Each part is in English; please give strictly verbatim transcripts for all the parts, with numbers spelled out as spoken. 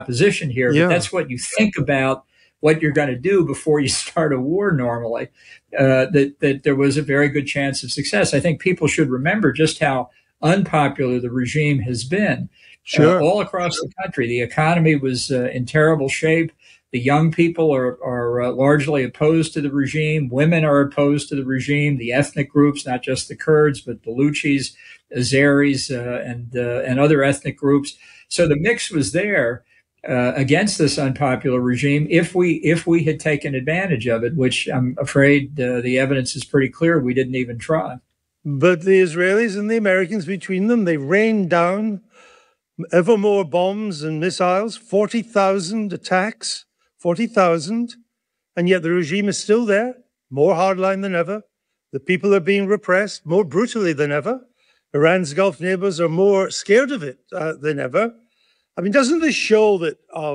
opposition here, but Yeah. that's what you think about what you're going to do before you start a war normally, uh, that, that there was a very good chance of success. I think people should remember just how unpopular the regime has been uh, Sure. all across the country. The economy was uh, in terrible shape. The young people are, are uh, largely opposed to the regime. Women are opposed to the regime. The ethnic groups, not just the Kurds, but Baluchis, Azeris, uh, and uh, and other ethnic groups. So the mix was there uh, against this unpopular regime. If we if we had taken advantage of it, which I'm afraid uh, the evidence is pretty clear, we didn't even try. But the Israelis and the Americans between them, they rained down ever more bombs and missiles, forty thousand attacks, forty thousand, and yet the regime is still there, more hardline than ever. The people are being repressed more brutally than ever. Iran's Gulf neighbors are more scared of it uh, than ever. I mean, doesn't this show that uh,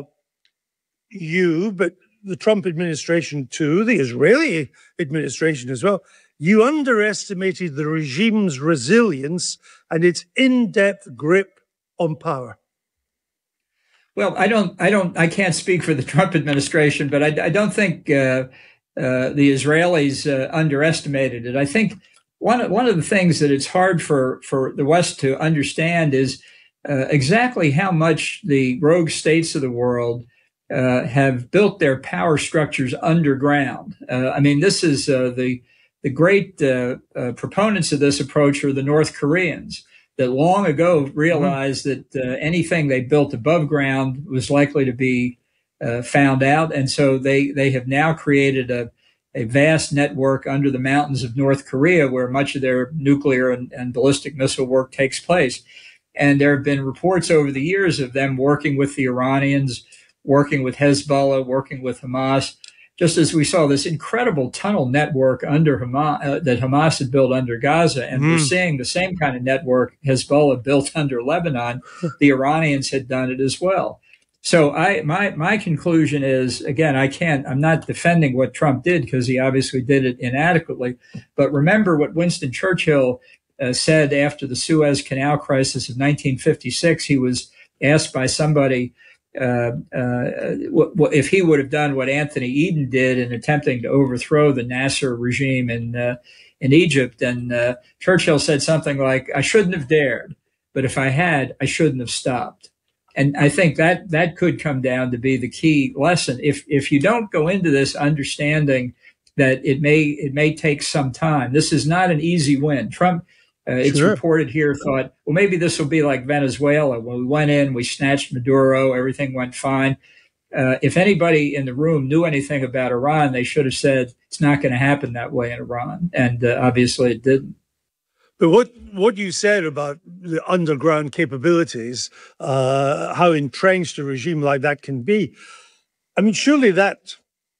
you, but the Trump administration too, the Israeli administration as well, you underestimated the regime's resilience and its in-depth grip on power? Well, I don't, I don't, I can't speak for the Trump administration, but I, I don't think uh, uh, the Israelis uh, underestimated it. I think one of, one of the things that it's hard for, for the West to understand is uh, exactly how much the rogue states of the world uh, have built their power structures underground. Uh, I mean, this is uh, the the great uh, uh, proponents of this approach are the North Koreans, that long ago realized mm-hmm. that uh, anything they built above ground was likely to be uh, found out. And so they, they have now created a, a vast network under the mountains of North Korea where much of their nuclear and, and ballistic missile work takes place. And there have been reports over the years of them working with the Iranians, working with Hezbollah, working with Hamas, just as we saw this incredible tunnel network under Hamas uh, that Hamas had built under Gaza. And mm. we're seeing the same kind of network Hezbollah built under Lebanon. The Iranians had done it as well. So I, my, my conclusion is, again, I can't, I'm not defending what Trump did because he obviously did it inadequately. But remember what Winston Churchill uh, said after the Suez Canal crisis of nineteen fifty-six. He was asked by somebody, Uh, uh, w- w- if he would have done what Anthony Eden did in attempting to overthrow the Nasser regime in uh, in Egypt, and uh, Churchill said something like, "I shouldn't have dared, but if I had, I shouldn't have stopped." And I think that that could come down to be the key lesson. If if you don't go into this understanding that it may it may take some time, this is not an easy win. Trump. Uh, it's sure. reported here, thought, well, maybe this will be like Venezuela. When we went in, we snatched Maduro, everything went fine. Uh, if anybody in the room knew anything about Iran, they should have said it's not going to happen that way in Iran. And uh, obviously it didn't. But what, what you said about the underground capabilities, uh, how entrenched a regime like that can be, I mean, surely that,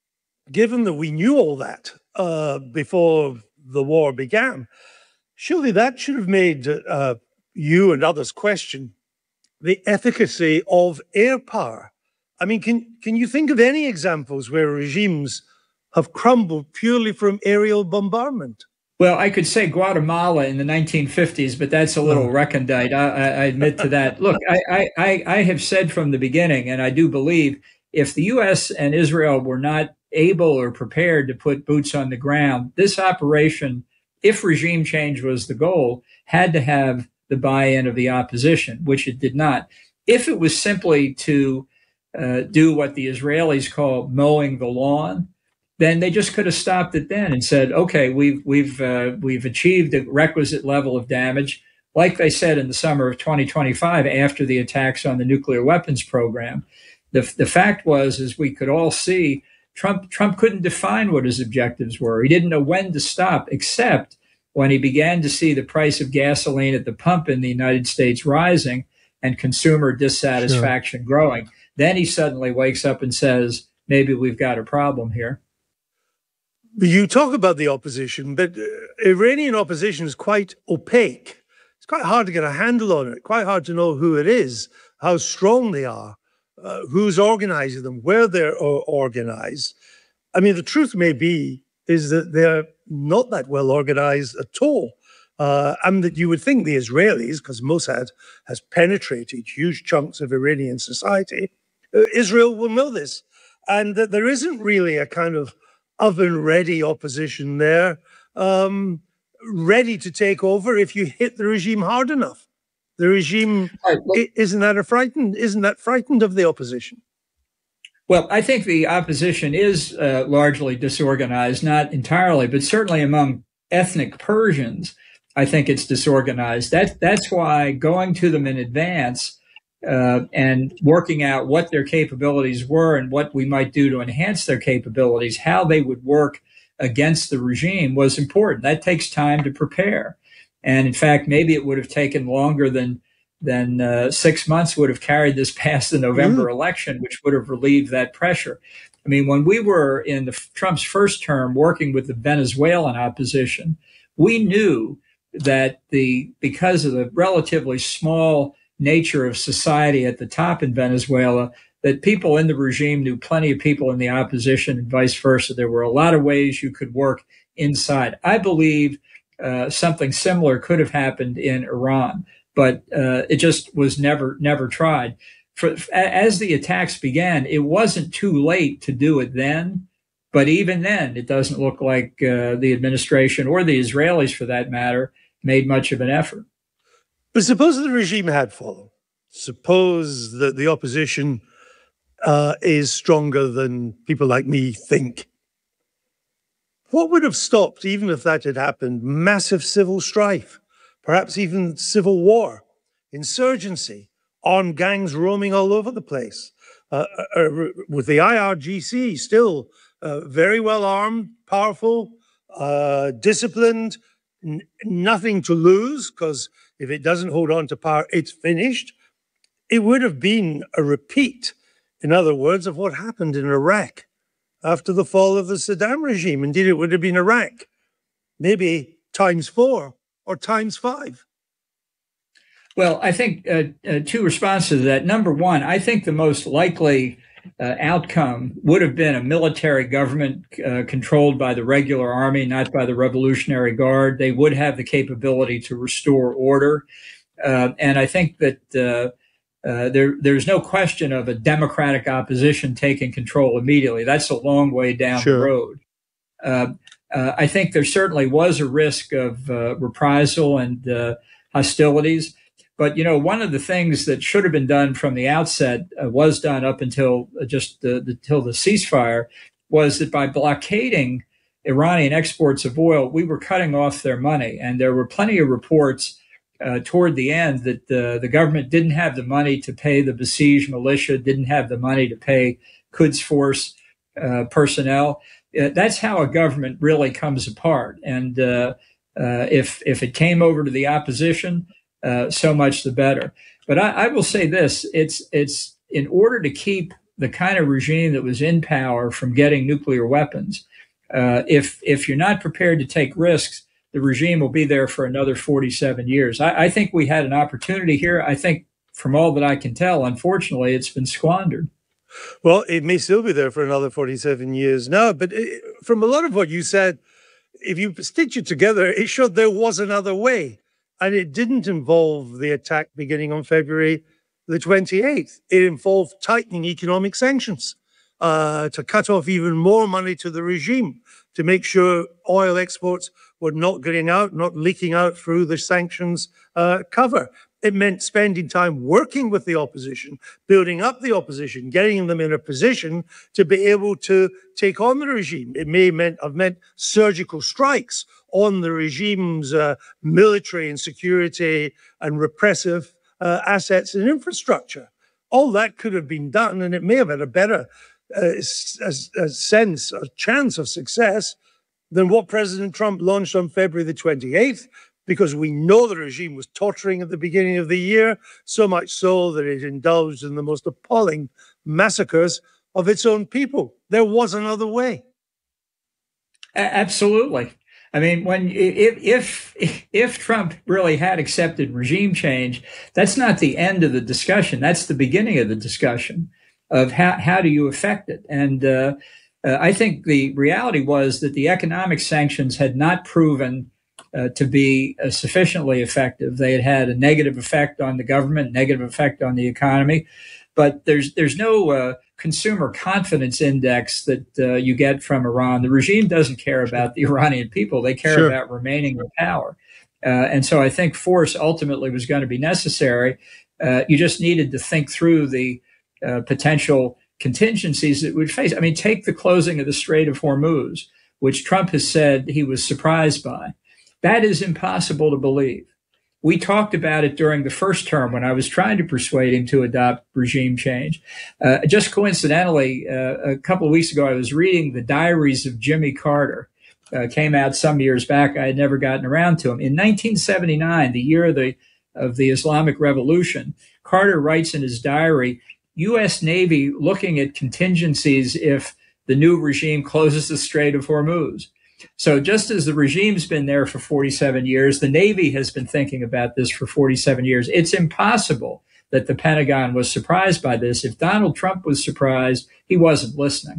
given that we knew all that uh, before the war began, surely that should have made uh, you and others question the efficacy of air power. I mean, can can you think of any examples where regimes have crumbled purely from aerial bombardment? Well, I could say Guatemala in the nineteen fifties, but that's a little oh. recondite. I, I admit to that. Look, I, I, I have said from the beginning, and I do believe, if the U S and Israel were not able or prepared to put boots on the ground, this operation, if regime change was the goal, had to have the buy-in of the opposition, which it did not. If it was simply to uh, do what the Israelis call mowing the lawn, then they just could have stopped it then and said, okay, we've we've uh, we've achieved a requisite level of damage, like they said in the summer of twenty twenty-five after the attacks on the nuclear weapons program. The the fact was, as we could all see, Trump Trump couldn't define what his objectives were. He didn't know when to stop, except when he began to see the price of gasoline at the pump in the United States rising and consumer dissatisfaction sure. growing. Then he suddenly wakes up and says, maybe we've got a problem here. You talk about the opposition, but Iranian opposition is quite opaque. It's quite hard to get a handle on it, quite hard to know who it is, how strong they are, uh, who's organizing them, where they're organized. I mean, the truth may be is that they're not that well organized at all. Uh, and that you would think the Israelis, because Mossad has penetrated huge chunks of Iranian society, uh, Israel will know this, and that there isn't really a kind of oven-ready opposition there, um, ready to take over if you hit the regime hard enough. The regime Right. Well, isn't that a frightened? Isn't that frightened of the opposition? well, I think the opposition is uh, largely disorganized, not entirely, but certainly among ethnic Persians, I think it's disorganized. That, that's why going to them in advance uh, and working out what their capabilities were and what we might do to enhance their capabilities, how they would work against the regime was important. That takes time to prepare. And in fact, maybe it would have taken longer than than uh, six months would have carried this past the November mm. election, which would have relieved that pressure. I mean, when we were in the Trump's first term working with the Venezuelan opposition, we knew that the because of the relatively small nature of society at the top in Venezuela, that people in the regime knew plenty of people in the opposition and vice versa. There were a lot of ways you could work inside. I believe uh, something similar could have happened in Iran, but uh, it just was never, never tried. For, as the attacks began, it wasn't too late to do it then, but even then, it doesn't look like uh, the administration or the Israelis, for that matter, made much of an effort. But suppose the regime had fallen. Suppose that the opposition uh, is stronger than people like me think. What would have stopped, even if that had happened, massive civil strife? Perhaps even civil war, insurgency, armed gangs roaming all over the place, uh, uh, with the I R G C still uh, very well armed, powerful, uh, disciplined, n- nothing to lose, because if it doesn't hold on to power, it's finished. It would have been a repeat, in other words, of what happened in Iraq after the fall of the Saddam regime. Indeed, it would have been Iraq, maybe times four. Or times five? Well, I think uh, uh, two responses to that. Number one, I think the most likely uh, outcome would have been a military government uh, controlled by the regular army, not by the Revolutionary Guard. They would have the capability to restore order. Uh, and I think that uh, uh, there, there's no question of a democratic opposition taking control immediately. That's a long way down sure. the road. Uh, Uh, I think there certainly was a risk of uh, reprisal and uh, hostilities. But, you know, one of the things that should have been done from the outset uh, was done up until uh, just the, the, until the ceasefire, was that by blockading Iranian exports of oil, we were cutting off their money. And there were plenty of reports uh, toward the end that uh, the government didn't have the money to pay the Basij militia, didn't have the money to pay Quds Force uh, personnel. Uh, that's how a government really comes apart. And uh, uh, if if it came over to the opposition, uh, so much the better. But I, I will say this: it's it's in order to keep the kind of regime that was in power from getting nuclear weapons. Uh, if if you're not prepared to take risks, the regime will be there for another forty-seven years. I, I think we had an opportunity here. I think, from all that I can tell, unfortunately, it's been squandered. Well, it may still be there for another forty-seven years now, but it, from a lot of what you said, if you stitch it together, it showed there was another way. And it didn't involve the attack beginning on February the twenty-eighth. It involved tightening economic sanctions uh, to cut off even more money to the regime, to make sure oil exports were not getting out, not leaking out through the sanctions uh, cover. It meant spending time working with the opposition, building up the opposition, getting them in a position to be able to take on the regime. It may meant, have meant surgical strikes on the regime's uh, military and security and repressive uh, assets and infrastructure. All that could have been done, and it may have had a better uh, a, a sense, a chance of success than what President Trump launched on February the twenty-eighth, because we know the regime was tottering at the beginning of the year, so much so that it indulged in the most appalling massacres of its own people. There was another way. Absolutely. I mean, when if if if Trump really had accepted regime change, that's not the end of the discussion. That's the beginning of the discussion of how how do you affect it. And uh, uh, I think the reality was that the economic sanctions had not proven Uh, to be uh, sufficiently effective. They had had a negative effect on the government, negative effect on the economy. but there's there's no uh, consumer confidence index that uh, you get from Iran. The regime doesn't care about the Iranian people; they care Sure. about remaining in power. Uh, and so I think force ultimately was going to be necessary. Uh, you just needed to think through the uh, potential contingencies that would face. I mean, take the closing of the Strait of Hormuz, which Trump has said he was surprised by. That is impossible to believe. We talked about it during the first term when I was trying to persuade him to adopt regime change. Uh, just coincidentally, uh, a couple of weeks ago, I was reading the diaries of Jimmy Carter. Uh, came out some years back. I had never gotten around to them. In nineteen seventy-nine, the year of the of the Islamic Revolution, Carter writes in his diary, U S Navy looking at contingencies if the new regime closes the Strait of Hormuz. So just as the regime's been there for forty-seven years, the Navy has been thinking about this for forty-seven years. It's impossible that the Pentagon was surprised by this. If Donald Trump was surprised, he wasn't listening.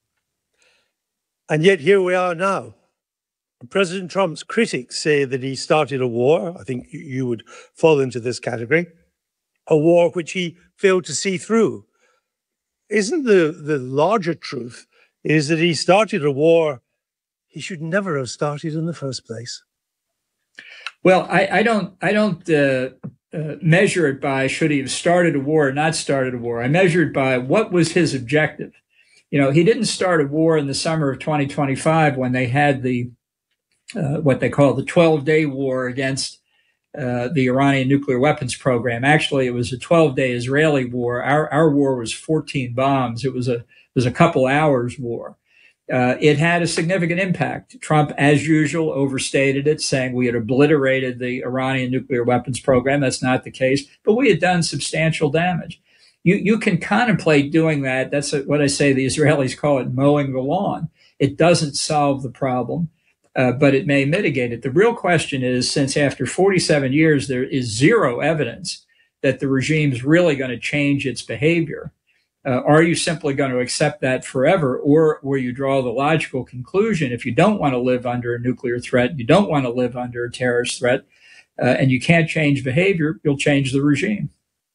And yet here we are now. President Trump's critics say that he started a war. I think you would fall into this category. A war which he failed to see through. Isn't the, the larger truth is that he started a war he should never have started in the first place? Well, I, I don't I don't uh, uh, measure it by should he have started a war or not started a war. I measure it by what was his objective. You know, he didn't start a war in the summer of twenty twenty-five when they had the uh, what they call the twelve-day war against uh, the Iranian nuclear weapons program. Actually, it was a twelve-day Israeli war. Our our war was fourteen bombs. It was a it was a couple hours war. Uh, it had a significant impact. Trump, as usual, overstated it, saying we had obliterated the Iranian nuclear weapons program. That's not the case, but we had done substantial damage. You you can contemplate doing that. That's what I say. The Israelis call it mowing the lawn. It doesn't solve the problem, uh, but it may mitigate it. The real question is, since after forty-seven years, there is zero evidence that the regime's really going to change its behavior. Uh, are you simply going to accept that forever, or will you draw the logical conclusion if you don't want to live under a nuclear threat, you don't want to live under a terrorist threat, uh, and you can't change behavior, you'll change the regime?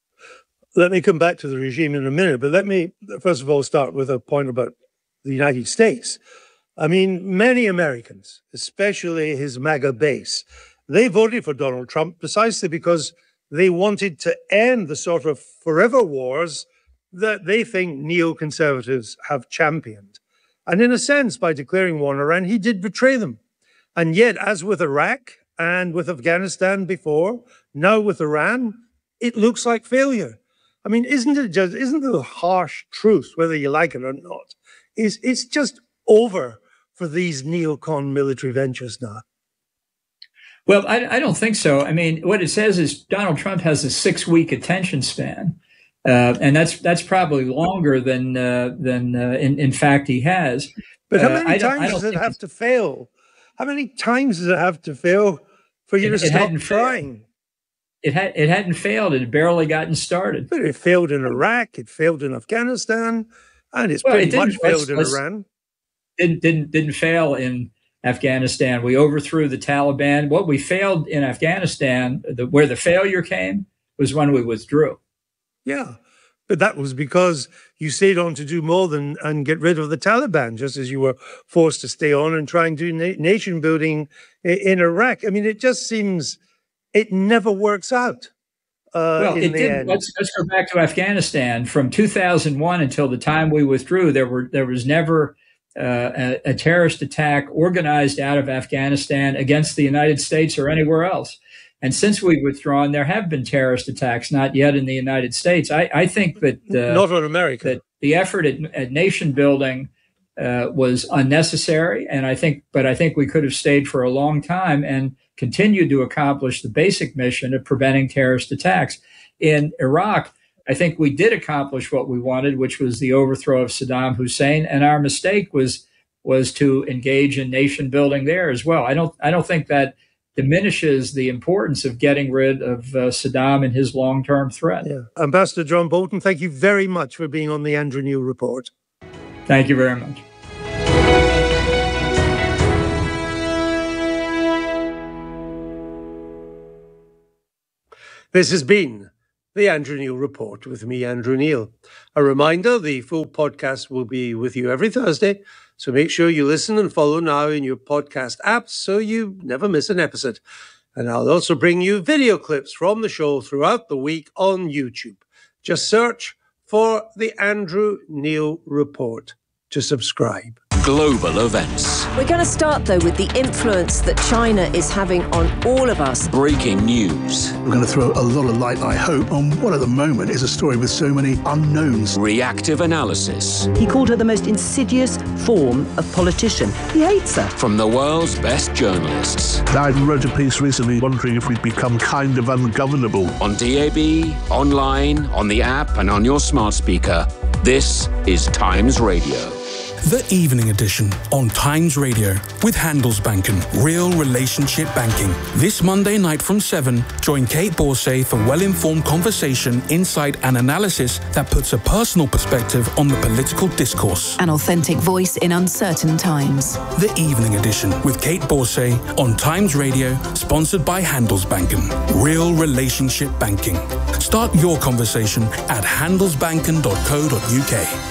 Let me come back to the regime in a minute, but let me, first of all, start with a point about the United States. I mean, many Americans, especially his MAGA base, they voted for Donald Trump precisely because they wanted to end the sort of forever wars that they think neoconservatives have championed. And in a sense, by declaring war on Iran, he did betray them. And yet, as with Iraq and with Afghanistan before, now with Iran, it looks like failure. I mean, isn't it just, isn't the harsh truth, whether you like it or not, is it's just over for these neocon military ventures now? Well, I, I don't think so. I mean, what it says is Donald Trump has a six-week attention span, uh, and that's that's probably longer than uh, than uh, in, in fact he has. But how Uh, many I don't- I times don't does it think have to fail? How many times does it have to fail for you It- to it stop hadn't failed. trying? It had it hadn't failed. It had barely gotten started. But it failed in Iraq, it failed in Afghanistan, and it's Well, pretty it didn't- much failed let's- in let's- Iran. Didn't didn't didn't fail in Afghanistan. We overthrew the Taliban. What we failed in Afghanistan, the, where the failure came, was when we withdrew. Yeah. But that was because you stayed on to do more than and get rid of the Taliban, just as you were forced to stay on and try and do na- nation building i- in Iraq. I mean, it just seems it never works out. Uh, Well, in it the did. end. Let's let's go back to Afghanistan. From two thousand one until the time we withdrew, there were there was never uh, a, a terrorist attack organized out of Afghanistan against the United States or anywhere else. And since we've withdrawn, there have been terrorist attacks, not yet in the United States. I, I think that uh, Not on America. that the effort at, at nation building uh, was unnecessary, and I think, but I think we could have stayed for a long time and continued to accomplish the basic mission of preventing terrorist attacks. In Iraq, I think we did accomplish what we wanted, which was the overthrow of Saddam Hussein, and our mistake was was to engage in nation building there as well. I don't I don't think that diminishes the importance of getting rid of uh, Saddam and his long-term threat. Yeah. Ambassador John Bolton, thank you very much for being on the Andrew Neil Report. Thank you very much. This has been The Andrew Neil Report with me, Andrew Neil. A reminder, the full podcast will be with you every Thursday, so make sure you listen and follow now in your podcast apps so you never miss an episode. And I'll also bring you video clips from the show throughout the week on YouTube. Just search for The Andrew Neil Report to subscribe. Global events. We're going to start, though, with the influence that China is having on all of us. Breaking news. We're going to throw a lot of light, I hope, on what at the moment is a story with so many unknowns. Reactive analysis. He called her the most insidious form of politician. He hates her. From the world's best journalists. I wrote a piece recently wondering if we'd become kind of ungovernable. On D A B, online, on the app, and on your smart speaker. This is Times Radio. The Evening Edition on Times Radio with Handelsbanken, real relationship banking. This Monday night from seven, join Kate Borsay for well-informed conversation, insight and analysis that puts a personal perspective on the political discourse. An authentic voice in uncertain times. The Evening Edition with Kate Borsay on Times Radio, sponsored by Handelsbanken, real relationship banking. Start your conversation at handelsbanken dot co dot uk.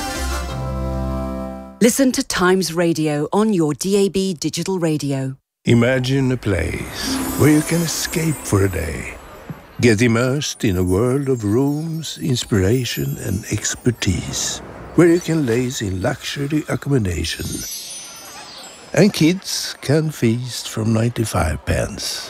Listen to Times Radio on your D A B digital radio. Imagine a place where you can escape for a day. Get immersed in a world of rooms, inspiration and expertise. Where you can laze in luxury accommodation. And kids can feast from ninety-five pence.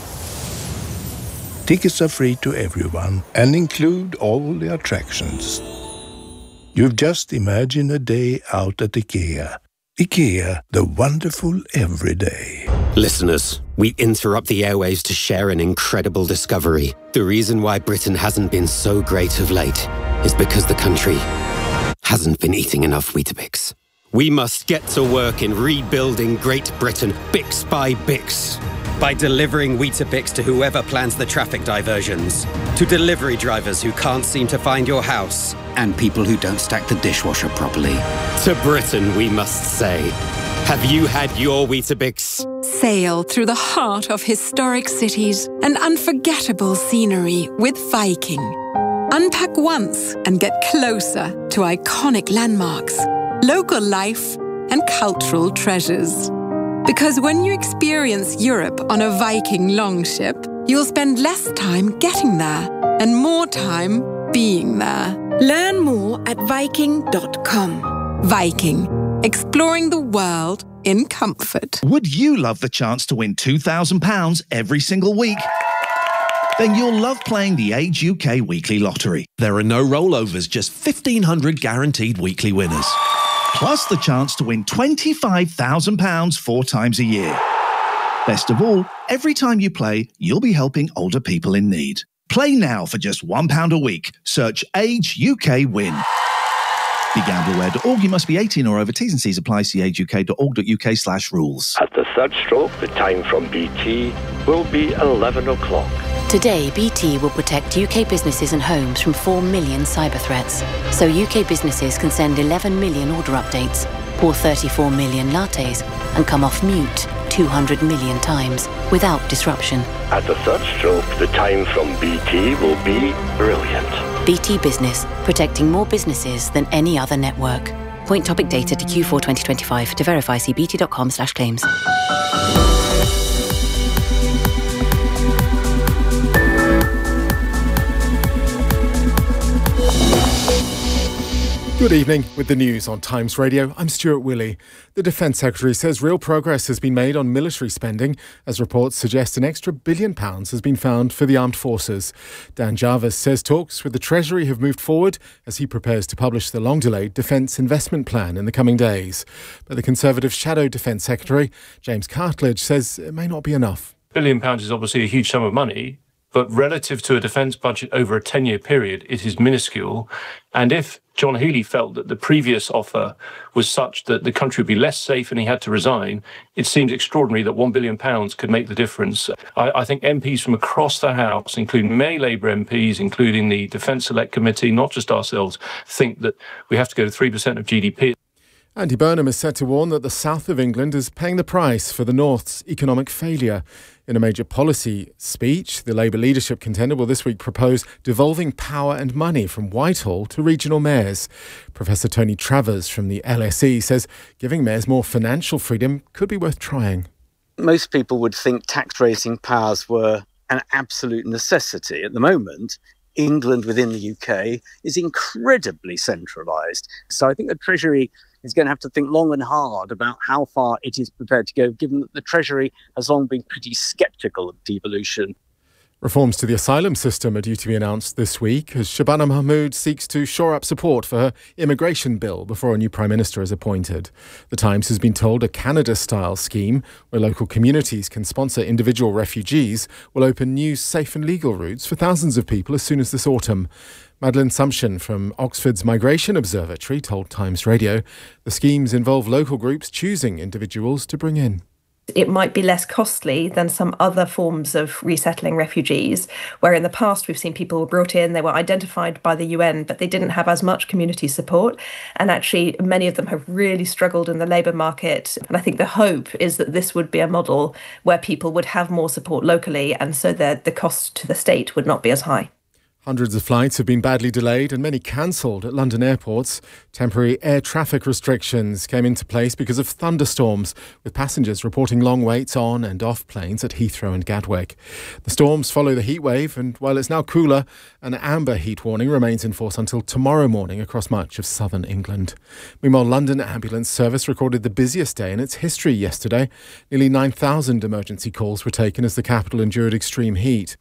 Tickets are free to everyone and include all the attractions. You've just imagined a day out at IKEA. IKEA, the wonderful everyday. Listeners, we interrupt the airwaves to share an incredible discovery. The reason why Britain hasn't been so great of late is because the country hasn't been eating enough Weetabix. We must get to work in rebuilding Great Britain, bix by bix. By delivering Weetabix to whoever plans the traffic diversions, to delivery drivers who can't seem to find your house, and people who don't stack the dishwasher properly. To Britain, we must say, have you had your Weetabix? Sail through the heart of historic cities and unforgettable scenery with Viking. Unpack once and get closer to iconic landmarks, local life, and cultural treasures. Because when you experience Europe on a Viking longship, you'll spend less time getting there and more time being there. Learn more at viking dot com. Viking, exploring the world in comfort. Would you love the chance to win two thousand pounds every single week? Then you'll love playing the Age U K Weekly Lottery. There are no rollovers, just fifteen hundred guaranteed weekly winners. Plus the chance to win twenty-five thousand pounds four times a year. Best of all, every time you play, you'll be helping older people in need. Play now for just one pound a week. Search Age U K Win. Be gamble aware dot org. You must be eighteen or over. T's and C's apply. See age u k dot org dot u k slash rules. At the third stroke, the time from B T will be eleven o'clock. Today, B T will protect U K businesses and homes from four million cyber threats. So U K businesses can send eleven million order updates, pour thirty-four million lattes, and come off mute two hundred million times without disruption. At the third stroke, the time from B T will be brilliant. B T Business, protecting more businesses than any other network. Point topic data to Q four twenty twenty-five. To verify, see bt dot com slash claims. Good evening. With the news on Times Radio, I'm Stuart Willey. The Defence Secretary says real progress has been made on military spending, as reports suggest an extra billion pounds has been found for the armed forces. Dan Jarvis says talks with the Treasury have moved forward as he prepares to publish the long-delayed Defence Investment Plan in the coming days. But the Conservative Shadow Defence Secretary, James Cartledge, says it may not be enough. A billion pounds is obviously a huge sum of money, but relative to a defence budget over a ten-year period, it is minuscule. And if John Healey felt that the previous offer was such that the country would be less safe and he had to resign, it seems extraordinary that one billion pounds could make the difference. I, I think M Ps from across the House, including many Labour M Ps, including the Defence Select Committee, not just ourselves, think that we have to go to three percent of G D P. Andy Burnham is set to warn that the south of England is paying the price for the north's economic failure. In a major policy speech, the Labour leadership contender will this week propose devolving power and money from Whitehall to regional mayors. Professor Tony Travers from the L S E says giving mayors more financial freedom could be worth trying. Most people would think tax-raising powers were an absolute necessity. At the moment, England within the U K is incredibly centralised. So I think the Treasury is going to have to think long and hard about how far it is prepared to go, given that the Treasury has long been pretty sceptical of devolution. Reforms to the asylum system are due to be announced this week as Shabana Mahmood seeks to shore up support for her immigration bill before a new Prime Minister is appointed. The Times has been told a Canada-style scheme where local communities can sponsor individual refugees will open new safe and legal routes for thousands of people as soon as this autumn. Madeleine Sumption from Oxford's Migration Observatory told Times Radio the schemes involve local groups choosing individuals to bring in. It might be less costly than some other forms of resettling refugees, where in the past we've seen people were brought in, they were identified by the U N, but they didn't have as much community support. And actually, many of them have really struggled in the labour market. And I think the hope is that this would be a model where people would have more support locally, and so that the cost to the state would not be as high. Hundreds of flights have been badly delayed and many cancelled at London airports. Temporary air traffic restrictions came into place because of thunderstorms, with passengers reporting long waits on and off planes at Heathrow and Gatwick. The storms follow the heatwave, and while it's now cooler, an amber heat warning remains in force until tomorrow morning across much of southern England. Meanwhile, London Ambulance Service recorded the busiest day in its history yesterday. Nearly nine thousand emergency calls were taken as the capital endured extreme heat.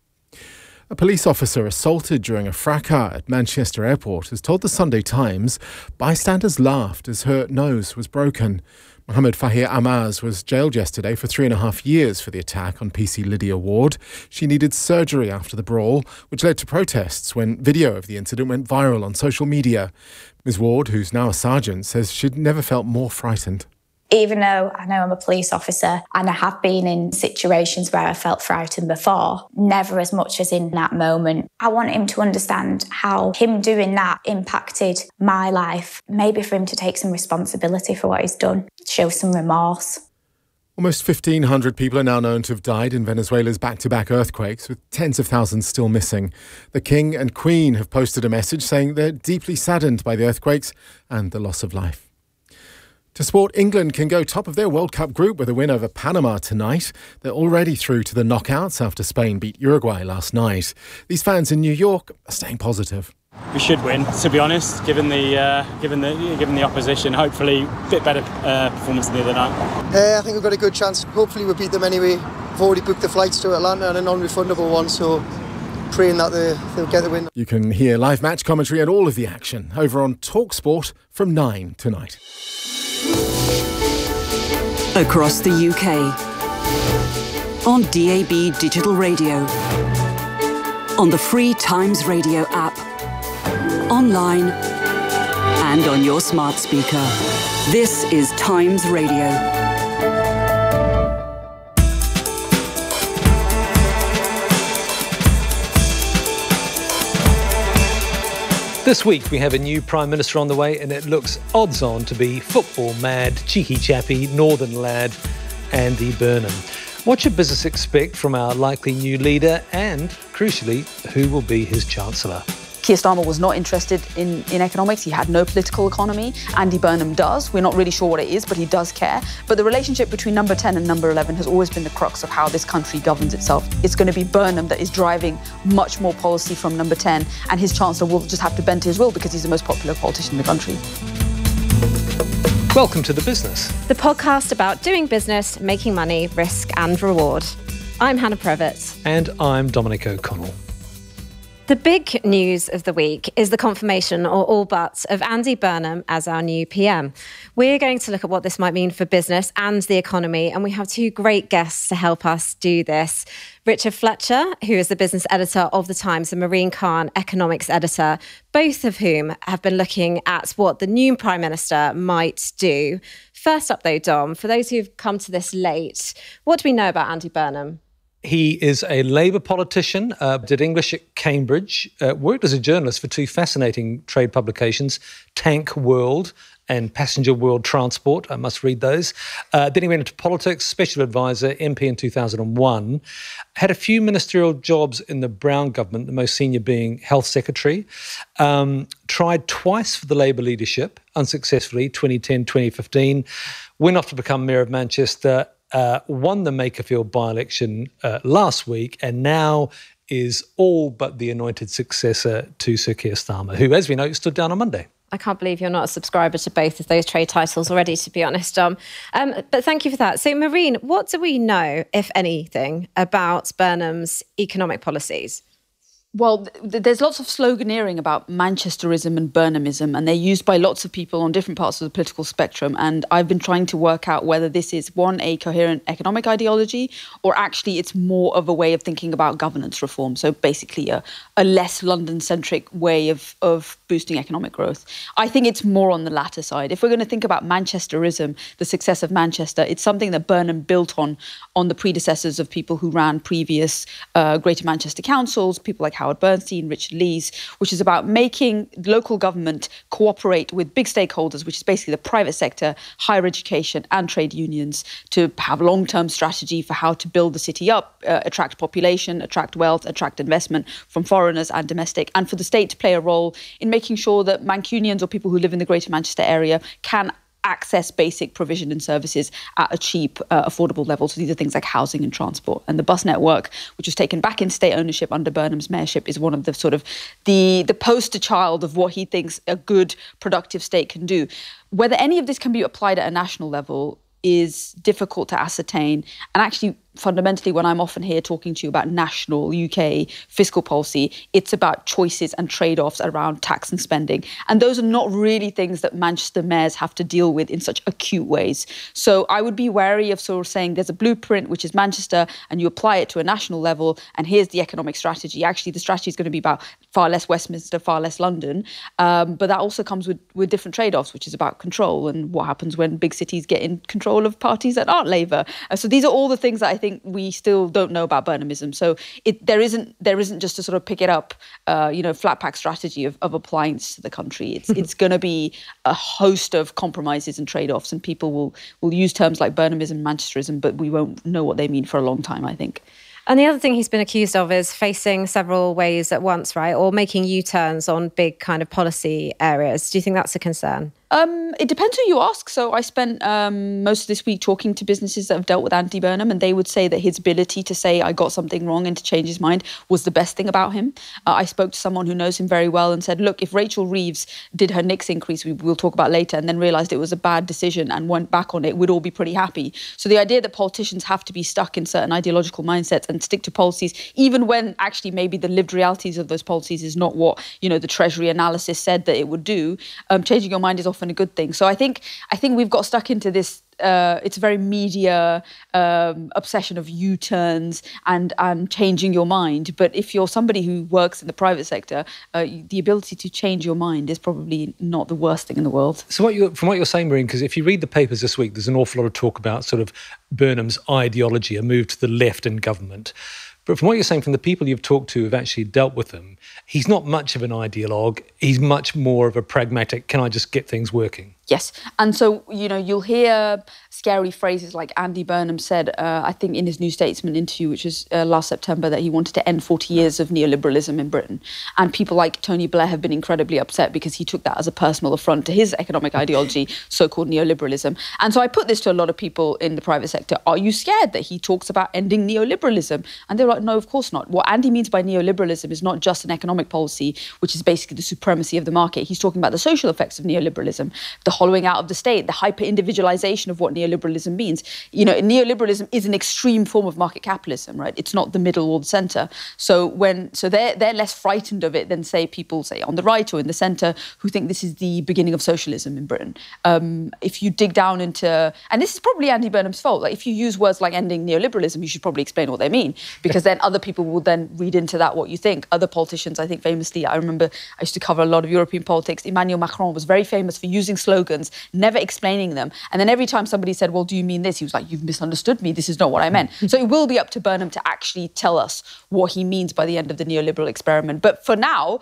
A police officer assaulted during a fracas at Manchester Airport has told the Sunday Times bystanders laughed as her nose was broken. Mohammed Fahir Amaz was jailed yesterday for three and a half years for the attack on P C Lydia Ward. She needed surgery after the brawl, which led to protests when video of the incident went viral on social media. Miz Ward, who's now a sergeant, says she'd never felt more frightened. Even though I know I'm a police officer and I have been in situations where I felt frightened before, never as much as in that moment. I want him to understand how him doing that impacted my life. Maybe for him to take some responsibility for what he's done, show some remorse. Almost fifteen hundred people are now known to have died in Venezuela's back-to-back earthquakes, with tens of thousands still missing. The King and Queen have posted a message saying they're deeply saddened by the earthquakes and the loss of life. To sport, England can go top of their World Cup group with a win over Panama tonight. They're already through to the knockouts after Spain beat Uruguay last night. These fans in New York are staying positive. We should win, to be honest, given the uh, given the given the opposition. Hopefully, a bit better uh, performance than the other night. Uh, I think we've got a good chance. Hopefully, we'll beat them anyway. We've already booked the flights to Atlanta and a non-refundable one, so praying that they, they'll get the win. You can hear live match commentary and all of the action over on TalkSport from nine tonight. Across the U K, on D A B Digital Radio, on the free Times Radio app, online and on your smart speaker. This is Times Radio. This week we have a new Prime Minister on the way, and it looks odds on to be football mad, cheeky chappy, northern lad, Andy Burnham. What should business expect from our likely new leader, and, crucially, who will be his Chancellor? Keir Starmer was not interested in, in economics. He had no political economy. Andy Burnham does. We're not really sure what it is, but he does care. But the relationship between number ten and number eleven has always been the crux of how this country governs itself. It's going to be Burnham that is driving much more policy from number ten, and his Chancellor will just have to bend to his will because he's the most popular politician in the country. Welcome to The Business, the podcast about doing business, making money, risk and reward. I'm Hannah Previtz. And I'm Dominic O'Connell. The big news of the week is the confirmation, or all but, of Andy Burnham as our new P M. We're going to look at what this might mean for business and the economy, and we have two great guests to help us do this. Richard Fletcher, who is the business editor of The Times, and Maureen Khan, economics editor, both of whom have been looking at what the new Prime Minister might do. First up, though, Dom, for those who've come to this late, what do we know about Andy Burnham? He is a Labour politician, uh, did English at Cambridge, uh, worked as a journalist for two fascinating trade publications, Tank World and Passenger World Transport. I must read those. Uh, then he went into politics, special advisor, M P in two thousand one. Had a few ministerial jobs in the Brown government, the most senior being Health Secretary. Um, tried twice for the Labour leadership, unsuccessfully, twenty ten, twenty fifteen. Went off to become Mayor of Manchester, uh, won the Makerfield by-election uh, last week, and now is all but the anointed successor to Sir Keir Starmer, who, as we know, stood down on Monday. I can't believe you're not a subscriber to both of those trade titles already, to be honest, Dom. Um, but thank you for that. So, Marine, what do we know, if anything, about Burnham's economic policies? Well, th- there's lots of sloganeering about Manchesterism and Burnhamism, and they're used by lots of people on different parts of the political spectrum. And I've been trying to work out whether this is, one, a coherent economic ideology, or actually it's more of a way of thinking about governance reform. So basically a, a less London-centric way of, of boosting economic growth. I think it's more on the latter side. If we're going to think about Manchesterism, the success of Manchester, it's something that Burnham built on, on the predecessors of people who ran previous uh, Greater Manchester councils, people like Howard Bernstein, Richard Lees, which is about making local government cooperate with big stakeholders, which is basically the private sector, higher education and trade unions, to have a long-term strategy for how to build the city up, uh, attract population, attract wealth, attract investment from foreigners and domestic, and for the state to play a role in making sure that Mancunians or people who live in the Greater Manchester area can access basic provision and services at a cheap, uh, affordable level. So these are things like housing and transport. And the bus network, which was taken back in state ownership under Burnham's mayorship, is one of the sort of the, the poster child of what he thinks a good, productive state can do. Whether any of this can be applied at a national level is difficult to ascertain. And actually, fundamentally, when I'm often here talking to you about national U K fiscal policy, it's about choices and trade-offs around tax and spending. And those are not really things that Manchester mayors have to deal with in such acute ways. So I would be wary of sort of saying there's a blueprint, which is Manchester, and you apply it to a national level, and here's the economic strategy. Actually, the strategy is going to be about far less Westminster, far less London. Um, but that also comes with, with different trade-offs, which is about control and what happens when big cities get in control of parties that aren't Labour. Uh, so these are all the things that I think we still don't know about Burnhamism. So it, there isn't there isn't just a sort of pick it up, uh, you know, flat pack strategy of, of applying this to the country. It's it's going to be a host of compromises and trade-offs, and people will will use terms like Burnhamism, Manchesterism, but we won't know what they mean for a long time, I think. And the other thing he's been accused of is facing several ways at once, right? Or making U-turns on big kind of policy areas. Do you think that's a concern? Um, it depends who you ask. So I spent um, most of this week talking to businesses that have dealt with Andy Burnham, and they would say that his ability to say, I got something wrong, and to change his mind was the best thing about him. Uh, I spoke to someone who knows him very well and said, look, if Rachel Reeves did her N I C S increase, we, we'll talk about later, and then realised it was a bad decision and went back on it, we'd all be pretty happy. So the idea that politicians have to be stuck in certain ideological mindsets and stick to policies, even when actually maybe the lived realities of those policies is not what, you know, the Treasury analysis said that it would do, um, changing your mind is often a good thing. So I think I think we've got stuck into this. Uh, it's a very media um, obsession of U-turns and and changing your mind. But if you're somebody who works in the private sector, uh, the ability to change your mind is probably not the worst thing in the world. So what you're, from what you're saying, Marine, because if you read the papers this week, there's an awful lot of talk about sort of Burnham's ideology, a move to the left in government. But from what you're saying, from the people you've talked to who've actually dealt with him, he's not much of an ideologue. He's much more of a pragmatic, can I just get things working? Yes. And so, you know, you'll hear scary phrases like Andy Burnham said, uh, I think in his New Statesman interview, which was uh, last September, that he wanted to end forty years of neoliberalism in Britain. And people like Tony Blair have been incredibly upset because he took that as a personal affront to his economic ideology, so-called neoliberalism. And so I put this to a lot of people in the private sector. Are you scared that he talks about ending neoliberalism? And they're like, no, of course not. What Andy means by neoliberalism is not just an economic policy, which is basically the supremacy of the market. He's talking about the social effects of neoliberalism, the hollowing out of the state, the hyper-individualization of what neoliberalism means. You know, neoliberalism is an extreme form of market capitalism, right? It's not the middle or the center. So when so they're they're less frightened of it than, say, people, say, on the right or in the center who think this is the beginning of socialism in Britain. Um, if you dig down into, and this is probably Andy Burnham's fault, like if you use words like ending neoliberalism, you should probably explain what they mean, because then other people will then read into that what you think. Other politicians, I think famously, I remember I used to cover a lot of European politics. Emmanuel Macron was very famous for using slogans, never explaining them. And then every time somebody said, well, do you mean this? He was like, you've misunderstood me. This is not what I meant. So it will be up to Burnham to actually tell us what he means by the end of the neoliberal experiment. But for now,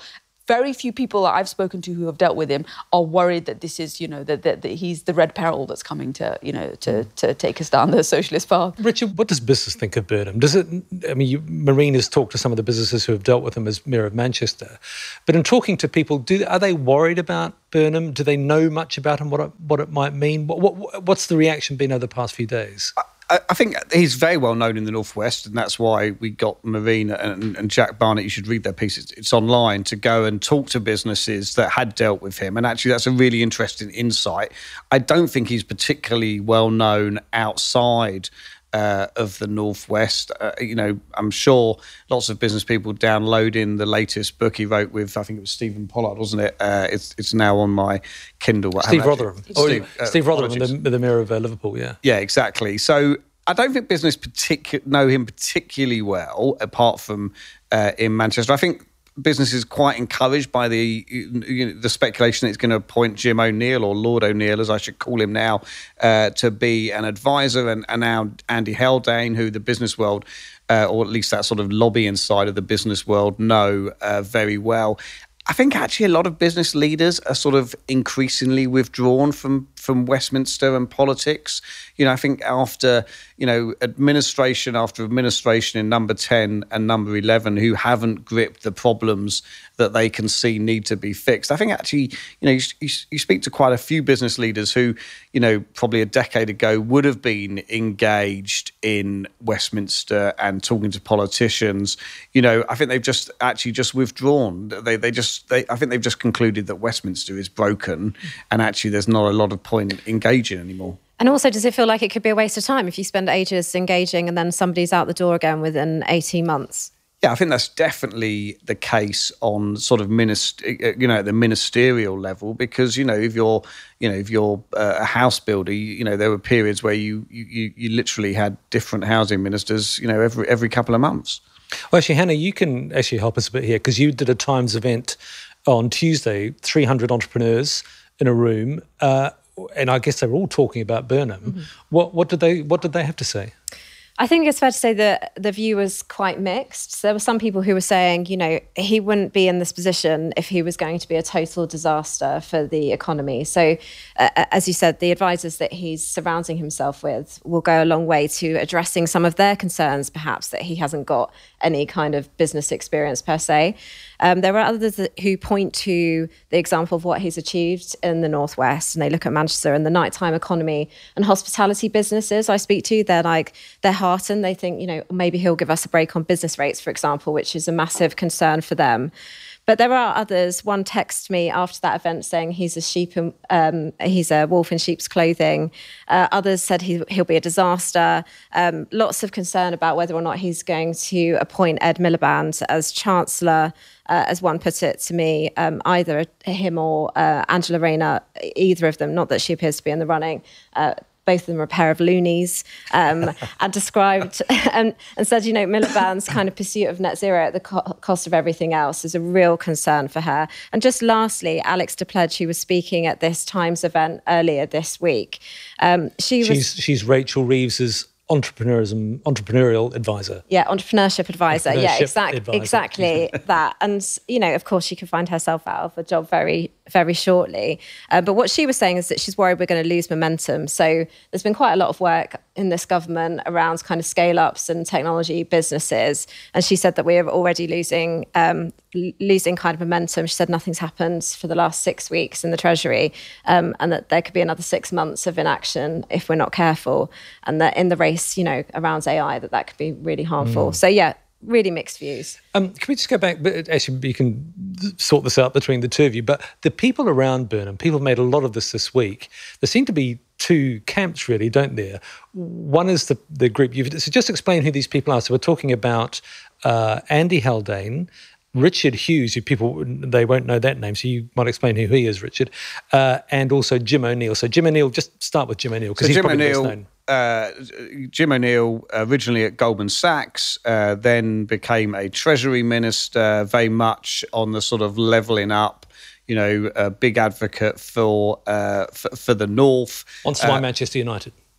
very few people that I've spoken to who have dealt with him are worried that this is, you know, that, that, that he's the red peril that's coming to, you know, to, to take us down the socialist path. Richard, what does business think of Burnham? Does it, I mean, you, Marine has talked to some of the businesses who have dealt with him as Mayor of Manchester, but in talking to people, do are they worried about Burnham? Do they know much about him, what it, what it might mean? What, what, what's the reaction been over the past few days? I, I think he's very well known in the Northwest, and that's why we got Marine and, and Jack Barnett. You should read their pieces. It's online to go and talk to businesses that had dealt with him, and actually that's a really interesting insight. I don't think he's particularly well known outside Uh, of the Northwest. Uh, you know, I'm sure lots of business people downloading the latest book he wrote with, I think it was Stephen Pollard, wasn't it? Uh, it's it's now on my Kindle. Steve Rotherham. Steve, oh, Steve, uh, Steve Rotherham, the, the Mayor of uh, Liverpool, yeah. Yeah, exactly. So I don't think business particu- know him particularly well, apart from uh, in Manchester. I think business is quite encouraged by the you know, the speculation that it's going to appoint Jim O'Neill, or Lord O'Neill, as I should call him now, uh, to be an advisor, and, and now Andy Haldane, who the business world, uh, or at least that sort of lobbying side of the business world, know uh, very well. I think actually a lot of business leaders are sort of increasingly withdrawn from, from Westminster and politics. You know, I think after, you know, administration after administration in number ten and number eleven who haven't gripped the problems that they can see need to be fixed. I think actually, you know, you, you, you speak to quite a few business leaders who, you know, probably a decade ago would have been engaged in Westminster and talking to politicians. You know, I think they've just actually just withdrawn. They they just, they, I think they've just concluded that Westminster is broken, and actually there's not a lot of point in engaging anymore. And also, does it feel like it could be a waste of time if you spend ages engaging and then somebody's out the door again within eighteen months? Yeah, I think that's definitely the case on sort of minister, you know, at the ministerial level, because, you know, if you're, you know, if you're uh, a house builder, you, you know, there were periods where you, you you literally had different housing ministers, you know, every every couple of months. Well, actually, Hannah, you can actually help us a bit here, because you did a Times event on Tuesday, three hundred entrepreneurs in a room, uh, and I guess they were all talking about Burnham. Mm-hmm. What what did they what did they have to say? I think it's fair to say that the view was quite mixed. So there were some people who were saying, you know, he wouldn't be in this position if he was going to be a total disaster for the economy. So, uh, as you said, the advisors that he's surrounding himself with will go a long way to addressing some of their concerns, perhaps, that he hasn't got any kind of business experience per se. Um, there are others that, who point to the example of what he's achieved in the Northwest, and they look at Manchester and the nighttime economy and hospitality businesses I speak to. They're like, they're heartened. They think, you know, maybe he'll give us a break on business rates, for example, which is a massive concern for them. But there are others. One texted me after that event saying he's a sheep, in, um, he's a wolf in sheep's clothing. Uh, others said he, he'll be a disaster. Um, lots of concern about whether or not he's going to appoint Ed Miliband as Chancellor, uh, as one put it to me, um, either him or uh, Angela Rayner, either of them, not that she appears to be in the running, uh, both of them are a pair of loonies, um, and described and, and said, you know, Miliband's kind of pursuit of net zero at the co- cost of everything else is a real concern for her. And just lastly, Alex DePledge, who was speaking at this Times event earlier this week, um, she was... She's, she's Rachel Reeves's entrepreneurism, entrepreneurial advisor. Yeah, entrepreneurship advisor. Entrepreneurship yeah, exactly, advisor. exactly that. And, you know, of course, she could find herself out of a job very, very shortly. Uh, but what she was saying is that she's worried we're going to lose momentum. So there's been quite a lot of work in this government around kind of scale-ups and technology businesses. And she said that we're already losing um, l- losing kind of momentum. She said nothing's happened for the last six weeks in the Treasury, um, and that there could be another six months of inaction if we're not careful. And that in the race, you know, around A I, that that could be really harmful. Mm. So, yeah, really mixed views. Um, can we just go back? But actually, you can sort this out between the two of you. But the people around Burnham, people made a lot of this this week. There seem to be two camps, really, don't there? One is the the group. You've, so just explain who these people are. So we're talking about uh, Andy Haldane, Richard Hughes, who people, they won't know that name, so you might explain who he is, Richard, uh, and also Jim O'Neill. So Jim O'Neill, just start with Jim O'Neill, because so he's Jim probably O'Neill, best known. Uh, Jim O'Neill, originally at Goldman Sachs, uh, then became a Treasury Minister, very much on the sort of levelling up, you know, a big advocate for uh, for, for the North. Wants to buy uh, Manchester United.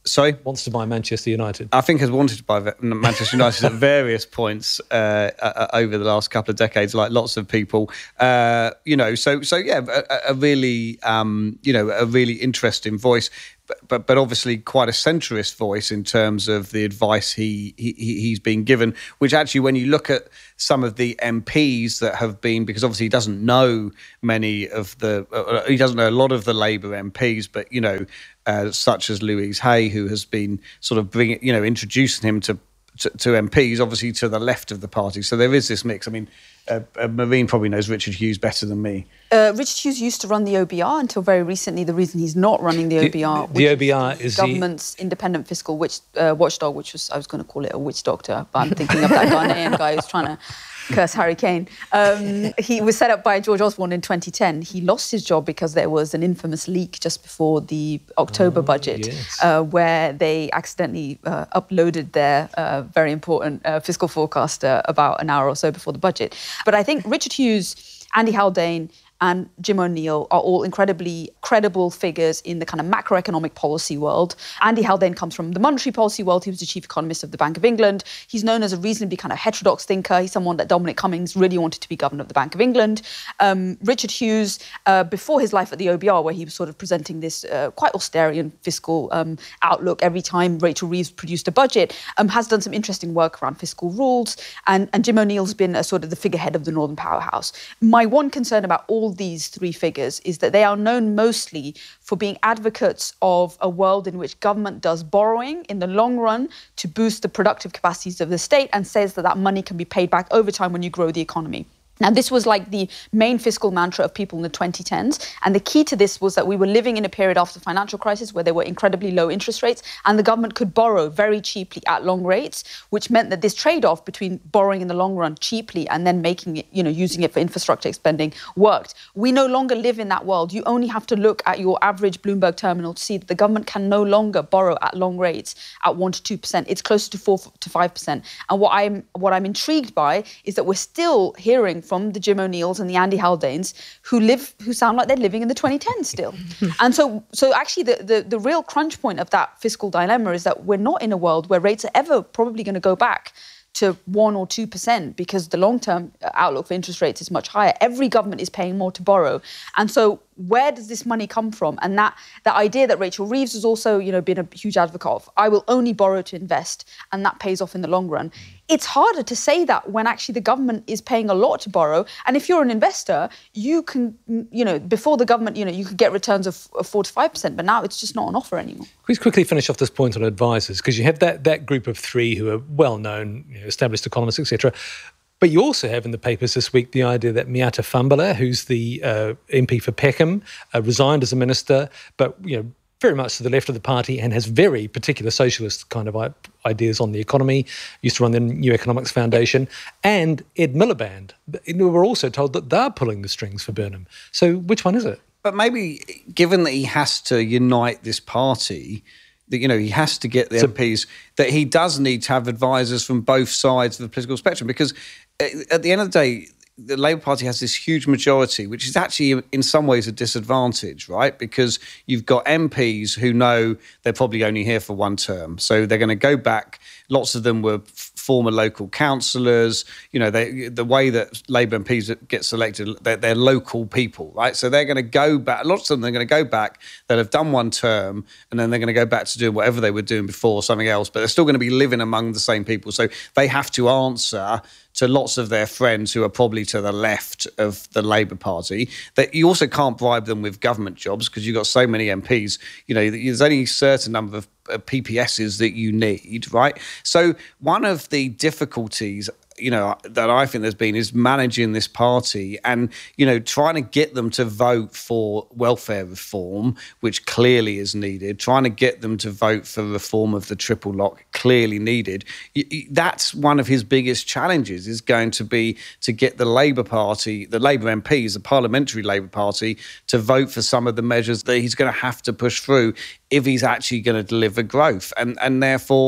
Sorry? Wants to buy Manchester United. I think has wanted to buy Manchester United at various points uh, uh, over the last couple of decades, like lots of people. Uh, you know, so so yeah, a, a really um, you know a really interesting voice, but, but but obviously quite a centrist voice in terms of the advice he, he he's been given. Which actually, when you look at some of the M Ps that have been, because obviously he doesn't know many of the, uh, he doesn't know a lot of the Labour M Ps, but you know. Uh, such as Louise Hay, who has been sort of bringing, you know, introducing him to, to to M Ps, obviously to the left of the party. So there is this mix. I mean, uh, uh, Marine probably knows Richard Hughes better than me. Uh, Richard Hughes used to run the O B R until very recently. The reason he's not running the O B R, the, the O B R is, is the government's the... independent fiscal witch, uh, watchdog, which was I was going to call it a witch doctor, but I'm thinking of that Ghanaian guy who's trying to curse Harry Kane. Um, he was set up by George Osborne in twenty ten. He lost his job because there was an infamous leak just before the October oh, budget yes. uh, where they accidentally uh, uploaded their uh, very important uh, fiscal forecast uh, about an hour or so before the budget. But I think Richard Hughes, Andy Haldane, and Jim O'Neill are all incredibly credible figures in the kind of macroeconomic policy world. Andy Haldane comes from the monetary policy world. He was the chief economist of the Bank of England. He's known as a reasonably kind of heterodox thinker. He's someone that Dominic Cummings really wanted to be governor of the Bank of England. Um, Richard Hughes, uh, before his life at the O B R, where he was sort of presenting this uh, quite austerian fiscal um, outlook every time Rachel Reeves produced a budget, um, has done some interesting work around fiscal rules. And, and Jim O'Neill's been a sort of the figurehead of the Northern Powerhouse. My one concern about all these three figures is that they are known mostly for being advocates of a world in which government does borrowing in the long run to boost the productive capacities of the state and says that that money can be paid back over time when you grow the economy. Now, this was like the main fiscal mantra of people in the twenty tens. And the key to this was that we were living in a period after the financial crisis where there were incredibly low interest rates and the government could borrow very cheaply at long rates, which meant that this trade-off between borrowing in the long run cheaply and then making it, you know, using it for infrastructure spending worked. We no longer live in that world. You only have to look at your average Bloomberg terminal to see that the government can no longer borrow at long rates at one to two percent. It's closer to four to five percent. And what I'm, what I'm intrigued by is that we're still hearing from the Jim O'Neills and the Andy Haldanes who live, who sound like they're living in the twenty tens still. And so, so actually the, the, the real crunch point of that fiscal dilemma is that we're not in a world where rates are ever probably going to go back to one or two percent because the long-term outlook for interest rates is much higher. Every government is paying more to borrow. And so where does this money come from? And that, that idea that Rachel Reeves has also, you know, been a huge advocate of, I will only borrow to invest, and that pays off in the long run. It's harder to say that when actually the government is paying a lot to borrow. And if you're an investor, you can, you know, before the government, you know, you could get returns of, of four to five percent, but now it's just not on offer anymore. Please quickly finish off this point on advisors, because you have that, that group of three who are well-known, you know, established economists, et cetera. But you also have in the papers this week the idea that Miata Fambala, who's the uh, M P for Peckham, uh, resigned as a minister, but, you know, very much to the left of the party and has very particular socialist kind of ideas on the economy, used to run the New Economics Foundation, and Ed Miliband. We're also told that they're pulling the strings for Burnham. So which one is it? But maybe, given that he has to unite this party, that, you know, he has to get the so, M Ps, that he does need to have advisors from both sides of the political spectrum, because at the end of the day, the Labour Party has this huge majority, which is actually in some ways a disadvantage, right? Because you've got M Ps who know they're probably only here for one term. So they're going to go back. Lots of them were former local councillors. You know, they, the way that Labour M Ps get selected, they're, they're local people, right? So they're going to go back. Lots of them, they're going to go back. They'll have done one term and then they're going to go back to doing whatever they were doing before, something else. But they're still going to be living among the same people. So they have to answer to lots of their friends who are probably to the left of the Labour Party. That you also can't bribe them with government jobs because you've got so many M Ps. You know, there's only a certain number of P P Ss that you need, right? So one of the difficulties, you know, that I think there's been is managing this party and, you know, trying to get them to vote for welfare reform, which clearly is needed, trying to get them to vote for reform of the triple lock, clearly needed. That's one of his biggest challenges, is going to be to get the Labour Party, the Labour M Ps, the Parliamentary Labour Party, to vote for some of the measures that he's going to have to push through if he's actually going to deliver growth. And, and therefore,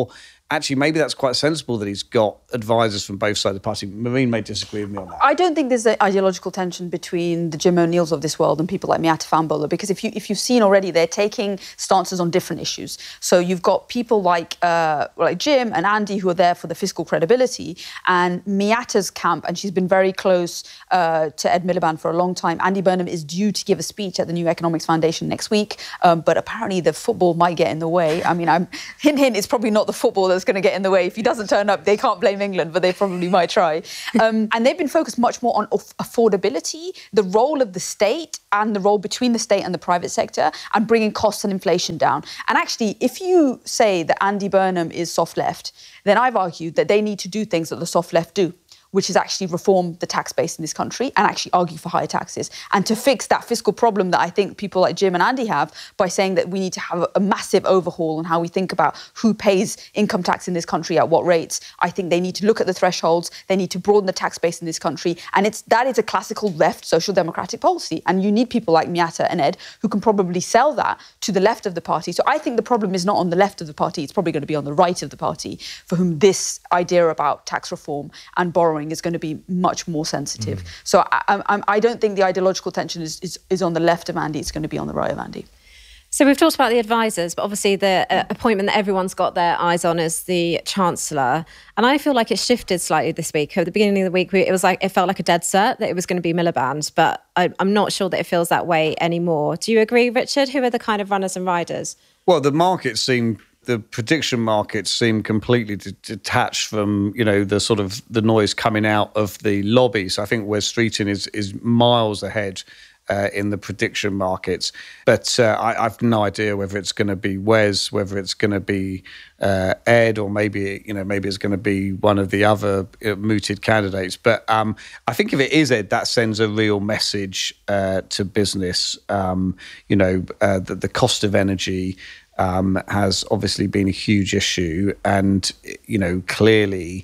actually, maybe that's quite sensible that he's got advisors from both sides of the party. Marine may disagree with me on that. I don't think there's an ideological tension between the Jim O'Neills of this world and people like Miatta Fahnbulleh, because if, you, if you've seen already, they're taking stances on different issues. So you've got people like, uh, like Jim and Andy who are there for the fiscal credibility, and Miatta's camp, and she's been very close uh, to Ed Miliband for a long time. Andy Burnham is due to give a speech at the New Economics Foundation next week, um, but apparently the football might get in the way. I mean, I'm, hint, hint, it's probably not the football that's going to get in the way. If he doesn't turn up, they can't blame England, but they probably might try. Um, and they've been focused much more on affordability, the role of the state and the role between the state and the private sector, and bringing costs and inflation down. And actually, if you say that Andy Burnham is soft left, then I've argued that they need to do things that the soft left do, which is actually reform the tax base in this country and actually argue for higher taxes, and to fix that fiscal problem that I think people like Jim and Andy have by saying that we need to have a massive overhaul on how we think about who pays income tax in this country at what rates. I think they need to look at the thresholds, they need to broaden the tax base in this country, and it's that is a classical left social democratic policy. And you need people like Miatta and Ed who can probably sell that to the left of the party. So I think the problem is not on the left of the party, it's probably going to be on the right of the party, for whom this idea about tax reform and borrowing is going to be much more sensitive. Mm. So I, I, I don't think the ideological tension is, is, is on the left of Andy, it's going to be on the right of Andy. So we've talked about the advisors, but obviously the uh, appointment that everyone's got their eyes on is the Chancellor. And I feel like it shifted slightly this week. At the beginning of the week, we, it was like, it felt like a dead cert that it was going to be Miliband, but I, I'm not sure that it feels that way anymore. Do you agree, Richard? Who are the kind of runners and riders? Well, the market seemed... The prediction markets seem completely d- detached from, you know, the sort of the noise coming out of the lobby. So I think Wes Streeting is is miles ahead uh, in the prediction markets. But uh, I, I've no idea whether it's going to be Wes, whether it's going to be uh, Ed, or maybe, you know, maybe it's going to be one of the other uh, mooted candidates. But um, I think if it is Ed, that sends a real message uh, to business. Um, you know, uh, the, the cost of energy Um, has obviously been a huge issue, and you know clearly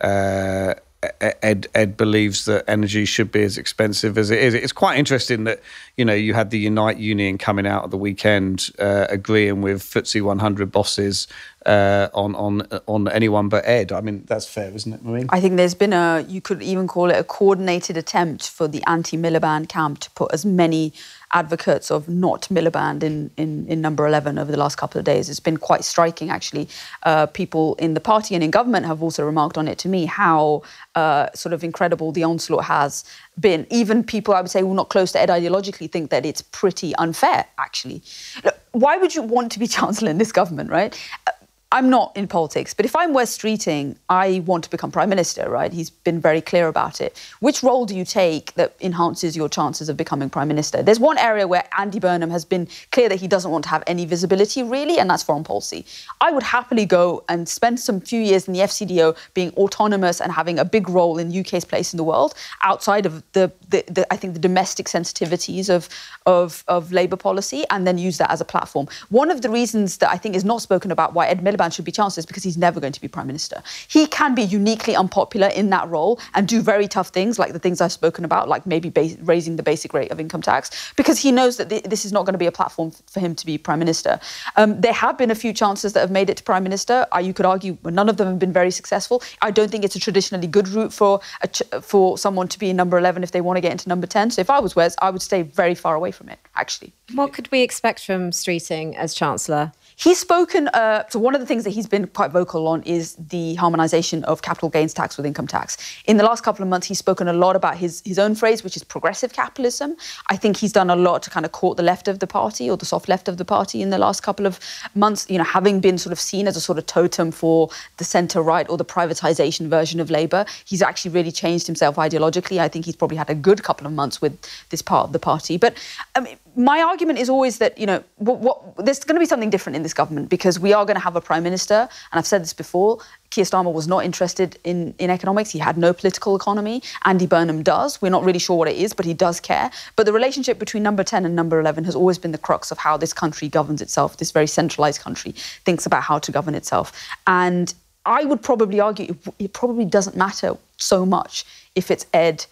uh, Ed Ed believes that energy should be as expensive as it is. It's quite interesting that you know you had the Unite Union coming out at the weekend uh, agreeing with F T S E one hundred bosses uh, on on on anyone but Ed. I mean that's fair, isn't it, Marine? I think there's been a, you could even call it a coordinated attempt for the anti-Miliband camp to put as many advocates of not Miliband in, in, in number eleven over the last couple of days. It's been quite striking, actually. Uh, people in the party and in government have also remarked on it to me, how uh, sort of incredible the onslaught has been. Even people, I would say, who are not close to Ed ideologically think that it's pretty unfair, actually. Look, why would you want to be Chancellor in this government, right? I'm not in politics, but if I'm Wes Streeting, I want to become Prime Minister, right? He's been very clear about it. Which role do you take that enhances your chances of becoming Prime Minister? There's one area where Andy Burnham has been clear that he doesn't want to have any visibility, really, and that's foreign policy. I would happily go and spend some few years in the F C D O being autonomous and having a big role in U K's place in the world, outside of the, the, the I think, the domestic sensitivities of, of, of Labour policy, and then use that as a platform. One of the reasons that I think is not spoken about why Ed Miliband should be Chancellor is because he's never going to be Prime Minister. He can be uniquely unpopular in that role and do very tough things, like the things I've spoken about, like maybe base, raising the basic rate of income tax, because he knows that th- this is not going to be a platform for him to be Prime Minister. Um, there have been a few Chancellors that have made it to Prime Minister. Uh, you could argue none of them have been very successful. I don't think it's a traditionally good route for a ch- for someone to be in number eleven if they want to get into number ten. So if I was Wes, I would stay very far away from it, actually. What could we expect from Streeting as Chancellor? He's spoken, uh, so one of the things that he's been quite vocal on is the harmonisation of capital gains tax with income tax. In the last couple of months, he's spoken a lot about his, his own phrase, which is progressive capitalism. I think he's done a lot to kind of court the left of the party, or the soft left of the party, in the last couple of months, you know, having been sort of seen as a sort of totem for the centre-right or the privatisation version of Labour. He's actually really changed himself ideologically. I think he's probably had a good couple of months with this part of the party. But I mean, my argument is always that, you know, what, what, there's going to be something different in this government, because we are going to have a Prime Minister, and I've said this before, Keir Starmer was not interested in, in economics. He had no political economy. Andy Burnham does. We're not really sure what it is, but he does care. But the relationship between number ten and number eleven has always been the crux of how this country governs itself. This very centralised country thinks about how to govern itself. And I would probably argue it, it probably doesn't matter so much if it's Ed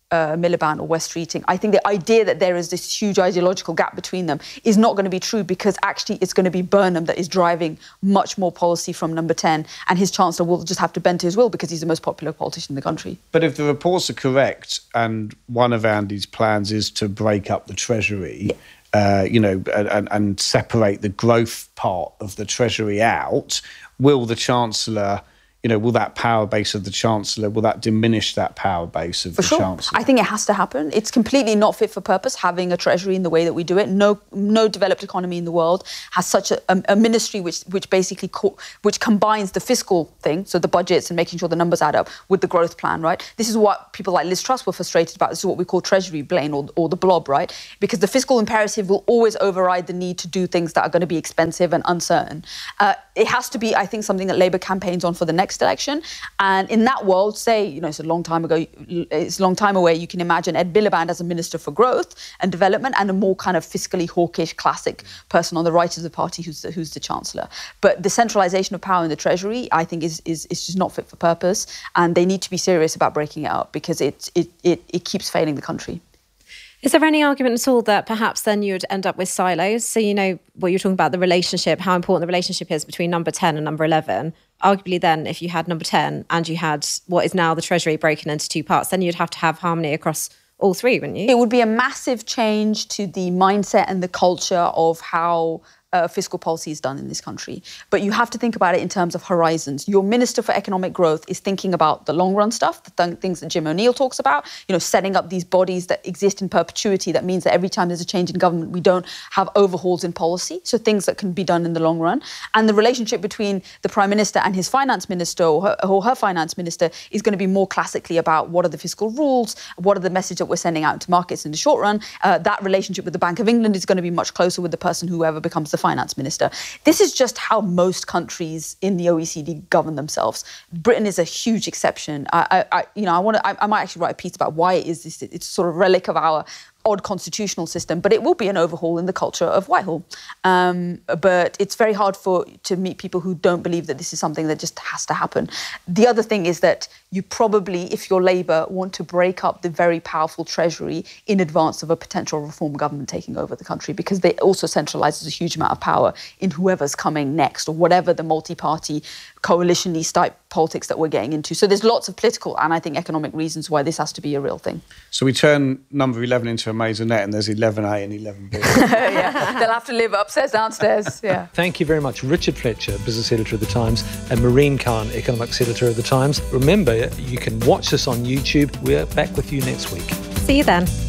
uh, Miliband or West Streeting. I think the idea that there is this huge ideological gap between them is not going to be true, because actually it's going to be Burnham that is driving much more policy from number ten, and his chancellor will just have to bend to his will because he's the most popular politician in the country. But if the reports are correct, and one of Andy's plans is to break up the Treasury, yeah. uh, you know, and, and separate the growth part of the Treasury out, will the Chancellor... You know, will that power base of the Chancellor, will that diminish that power base of for the sure. Chancellor? I think it has to happen. It's completely not fit for purpose having a treasury in the way that we do it. No no developed economy in the world has such a, a, a ministry which which basically co- which combines the fiscal thing, so the budgets and making sure the numbers add up, with the growth plan, right? This is what people like Liz Truss were frustrated about. This is what we call treasury brain, or, or the blob, right? Because the fiscal imperative will always override the need to do things that are going to be expensive and uncertain. Uh, it has to be, I think, something that Labour campaigns on for the next election. And in that world, say, you know, it's a long time ago, it's a long time away, you can imagine Ed Miliband as a Minister for Growth and Development, and a more kind of fiscally hawkish, classic person on the right of the party who's the, who's the Chancellor. But the centralisation of power in the Treasury, I think, is, is, is just not fit for purpose. And they need to be serious about breaking it up, because it, it, it, it keeps failing the country. Is there any argument at all that perhaps then you would end up with silos? So, you know, what you're talking about, the relationship, how important the relationship is between number ten and number eleven. Arguably then, if you had number ten and you had what is now the Treasury broken into two parts, then you'd have to have harmony across all three, wouldn't you? It would be a massive change to the mindset and the culture of how Uh, fiscal policy is done in this country. But you have to think about it in terms of horizons. Your Minister for Economic Growth is thinking about the long-run stuff, the th- things that Jim O'Neill talks about, you know, setting up these bodies that exist in perpetuity. That means that every time there's a change in government, we don't have overhauls in policy, so things that can be done in the long run. And the relationship between the Prime Minister and his Finance Minister, or her, or her Finance Minister, is going to be more classically about what are the fiscal rules, what are the message that we're sending out to markets in the short run. Uh, that relationship with the Bank of England is going to be much closer with the person whoever becomes the Finance Minister. This is just how most countries in the O E C D govern themselves. Britain is a huge exception. I, I you know, I want to. I, I might actually write a piece about why it is this. It's sort of relic of our odd constitutional system, but it will be an overhaul in the culture of Whitehall. Um, but it's very hard for to meet people who don't believe that this is something that just has to happen. The other thing is that you probably, if you're Labour, want to break up the very powerful Treasury in advance of a potential reform government taking over the country, because they also centralises a huge amount of power in whoever's coming next, or whatever the multi-party coalition-y type politics that we're getting into. So there's lots of political and I think economic reasons why this has to be a real thing. So we turn number eleven into a maisonette, and there's eleven A and eleven B. Yeah, they'll have to live upstairs, downstairs. Yeah. Thank you very much, Richard Fletcher, Business Editor of The Times, and Maureen Khan, Economics Editor of The Times. Remember, you can watch us on YouTube. We're back with you next week. See you then.